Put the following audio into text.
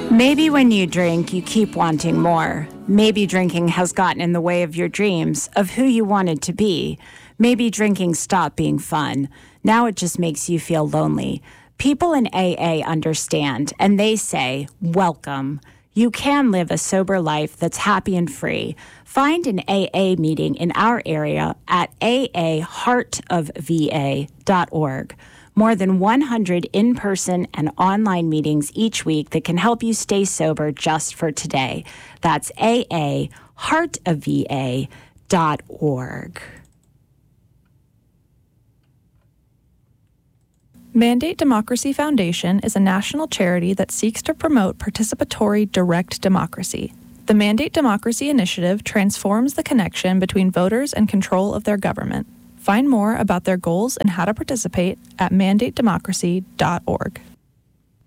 Maybe when you drink, you keep wanting more. Maybe drinking has gotten in the way of your dreams, of who you wanted to be. Maybe drinking stopped being fun. Now it just makes you feel lonely. People in AA understand, and they say, welcome. You can live a sober life that's happy and free. Find an AA meeting in our area at aaheartofva.org. More than 100 in-person and online meetings each week that can help you stay sober just for today. That's aaheartofva.org. Mandate Democracy Foundation is a national charity that seeks to promote participatory direct democracy. The Mandate Democracy Initiative transforms the connection between voters and control of their government. Find more about their goals and how to participate at mandatedemocracy.org.